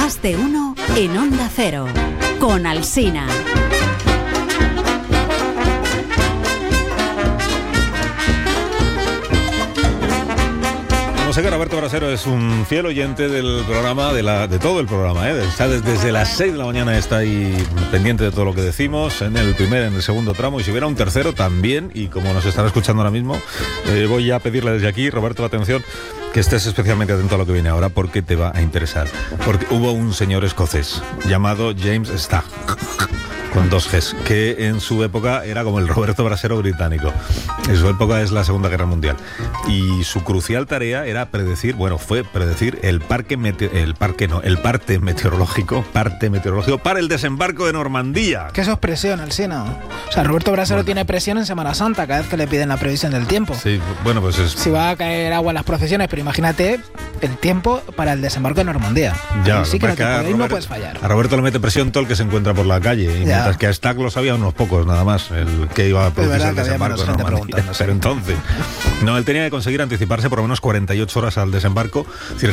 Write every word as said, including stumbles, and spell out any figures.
Más de uno en Onda Cero, con Alsina. Sé que Roberto Brasero es un fiel oyente del programa, de, la, de todo el programa, ¿eh? Está desde, desde las seis de la mañana, está ahí pendiente de todo lo que decimos, en el primer, en el segundo tramo, y si hubiera un tercero también, y como nos estará escuchando ahora mismo, eh, voy a pedirle desde aquí, Roberto, atención, que estés especialmente atento a lo que viene ahora, porque te va a interesar. Porque hubo un señor escocés llamado James Stagg, con dos Gs, que en su época era como el Roberto Brasero británico. En su época es la Segunda Guerra Mundial. Y su crucial tarea era predecir, bueno, fue predecir el parque mete- el parque no, el parte meteorológico, parte meteorológico para el desembarco de Normandía. ¿Qué eso es presión, Alsina? O sea, Roberto Brasero bueno. tiene presión en Semana Santa cada vez que le piden la previsión del tiempo. Sí, bueno, pues es... Si va a caer agua en las procesiones, pero imagínate el tiempo para el desembarco de Normandía. Ya, ahí sí que no, te a puede, Robert, no puedes fallar. A Roberto le mete presión todo el que se encuentra por la calle. Y ya. mientras que a Stagg lo sabía unos pocos nada más, el que iba a producir el desembarco de Normandía. Pero entonces, no, él tenía que conseguir anticiparse por lo menos cuarenta y ocho horas al desembarco. Es decir,